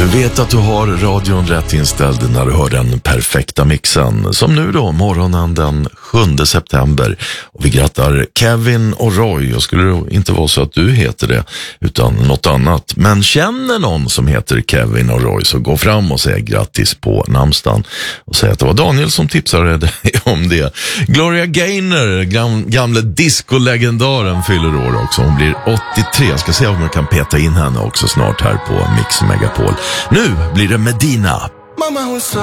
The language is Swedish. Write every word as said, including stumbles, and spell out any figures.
Du vet att du har radion rätt inställd när du hör den perfekta mixen. Som nu då, morgonen den sjunde september. Och vi grattar Kevin och Roy. Och skulle det inte vara så att du heter det utan något annat. Men känner någon som heter Kevin och Roy, så gå fram och säg grattis på namnsdagen. Och säg att det var Daniel som tipsade dig om det. Gloria Gaynor, gam, gamla disco-legendaren, fyller år också. Hon blir åttiotre. Jag ska se om jag kan peta in henne också snart här på Mix Megapol. Nu blir det Medina. Mama,